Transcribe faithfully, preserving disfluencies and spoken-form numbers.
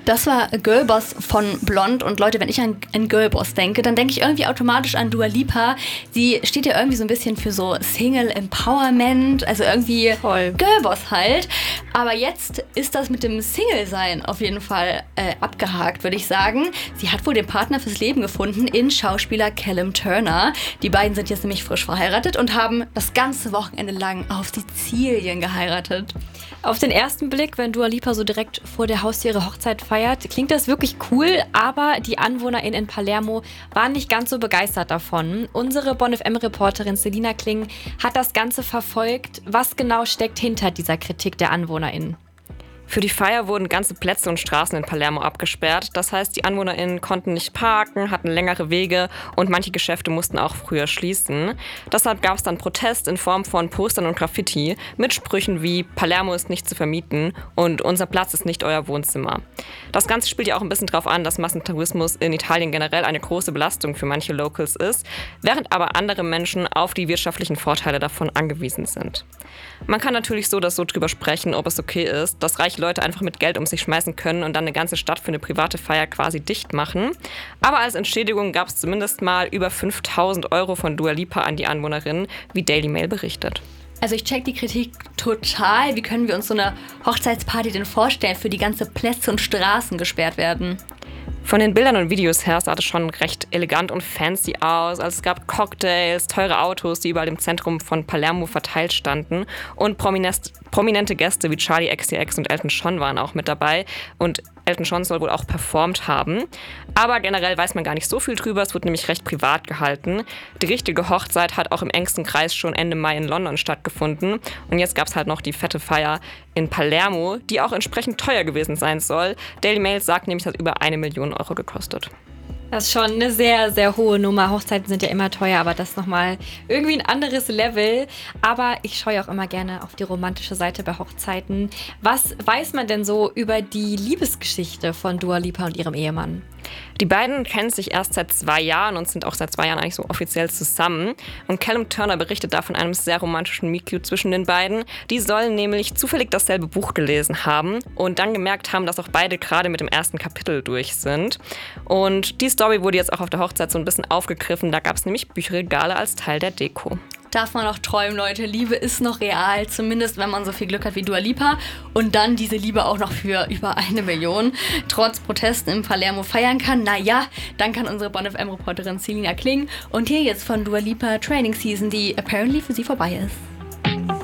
Das war Girlboss von Blond. Und Leute, wenn ich an, an Girlboss denke, dann denke ich irgendwie automatisch an Dua Lipa. Sie steht ja irgendwie so ein bisschen für so Single Empowerment, also irgendwie Voll. Girlboss halt. Aber jetzt ist das mit dem Single-Sein auf jeden Fall äh, abgehakt, würde ich sagen. Sie hat wohl den Partner fürs Leben gefunden in Schauspieler Callum Turner. Die beiden sind jetzt nämlich frisch verheiratet und haben das ganze Wochenende lang auf Sizilien geheiratet. Auf den ersten Blick, wenn Dua Lipa so direkt vor der Haustür ihre Hochzeit feiert, klingt das wirklich cool, aber die AnwohnerInnen in Palermo waren nicht ganz so begeistert davon. Unsere Bonn F M-Reporterin Selina Kling hat das Ganze verfolgt. Was genau steckt hinter dieser Kritik der AnwohnerInnen? Für die Feier wurden ganze Plätze und Straßen in Palermo abgesperrt. Das heißt, die AnwohnerInnen konnten nicht parken, hatten längere Wege und manche Geschäfte mussten auch früher schließen. Deshalb gab es dann Protest in Form von Postern und Graffiti mit Sprüchen wie „Palermo ist nicht zu vermieten" und „Unser Platz ist nicht euer Wohnzimmer". Das Ganze spielt ja auch ein bisschen darauf an, dass Massentourismus in Italien generell eine große Belastung für manche Locals ist, während aber andere Menschen auf die wirtschaftlichen Vorteile davon angewiesen sind. Man kann natürlich so oder so drüber sprechen, ob es okay ist, dass reiche Leute einfach mit Geld um sich schmeißen können und dann eine ganze Stadt für eine private Feier quasi dicht machen. Aber als Entschädigung gab es zumindest mal über fünftausend Euro von Dua Lipa an die Anwohnerinnen, wie Daily Mail berichtet. Also ich check die Kritik total. Wie können wir uns so eine Hochzeitsparty denn vorstellen, für die ganze Plätze und Straßen gesperrt werden? Von den Bildern und Videos her sah das schon recht elegant und fancy aus. Also es gab Cocktails, teure Autos, die überall im Zentrum von Palermo verteilt standen. Und prominent, prominente Gäste wie Charli X C X und Elton John waren auch mit dabei. Und Elton John soll wohl auch performt haben. Aber generell weiß man gar nicht so viel drüber. Es wird nämlich recht privat gehalten. Die richtige Hochzeit hat auch im engsten Kreis schon Ende Mai in London stattgefunden. Und jetzt gab es halt noch die fette Feier in Palermo, die auch entsprechend teuer gewesen sein soll. Daily Mail sagt nämlich, es hat über eine Million Euro gekostet. Das ist schon eine sehr, sehr hohe Nummer. Hochzeiten sind ja immer teuer, aber das nochmal irgendwie ein anderes Level. Aber ich schaue auch immer gerne auf die romantische Seite bei Hochzeiten. Was weiß man denn so über die Liebesgeschichte von Dua Lipa und ihrem Ehemann? Die beiden kennen sich erst seit zwei Jahren und sind auch seit zwei Jahren eigentlich so offiziell zusammen. Und Callum Turner berichtet da von einem sehr romantischen Meet-Cute zwischen den beiden. Die sollen nämlich zufällig dasselbe Buch gelesen haben und dann gemerkt haben, dass auch beide gerade mit dem ersten Kapitel durch sind. Und die Story wurde jetzt auch auf der Hochzeit so ein bisschen aufgegriffen. Da gab es nämlich Bücherregale als Teil der Deko. Darf man noch träumen, Leute. Liebe ist noch real, zumindest wenn man so viel Glück hat wie Dua Lipa und dann diese Liebe auch noch für über eine Million trotz Protesten in Palermo feiern kann. Naja, dann kann unsere Bonn F M-Reporterin Selina Kling und hier jetzt von Dua Lipa Training Season, die apparently für sie vorbei ist.